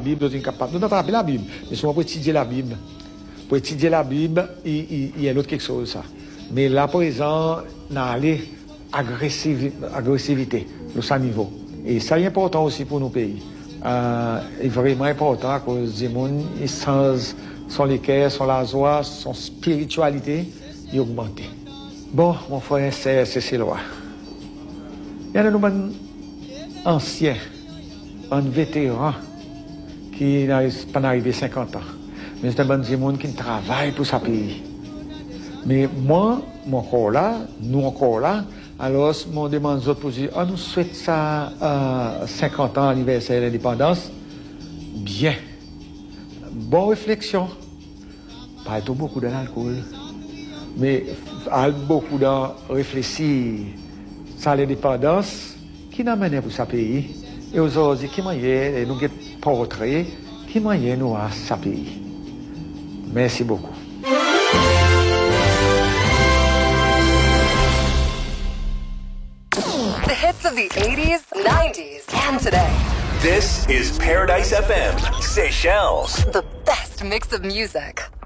Bible, d'autres sont capables. Nous attraper la Bible, mais souvent pour étudier la Bible. Pour étudier la Bible, il y a l'autre quelque chose, ça. Mais là, par exemple, on a allé agressivité, de ce niveau. Et ça est important aussi pour nos pays. C'est vraiment important à cause des gens, sans les cœurs, sans la joie, sans spiritualité, ils augmentent. Bon, mon frère, c'est loi. Il y a des anciens, un vétéran qui n'arrive pas d'arriver 50 ans. Mais c'est un bon monde qui travaille pour sa pays. Mais moi, mon corps là, nous encore là, alors on demande aux autres pour dire, nous souhaitons ça 50 ans anniversaire de l'indépendance. Bien. Bonne réflexion. Pas tout beaucoup de l'alcool. Mais beaucoup de réfléchir sur l'indépendance qui n'a mené pour sa pays. Et aujourd'hui, qui moyen nous portrait, qui moyen nous à sa pays. Merci beaucoup. The hits of the 80s, 90s, and today. This is Paradise FM, Seychelles. The best mix of music.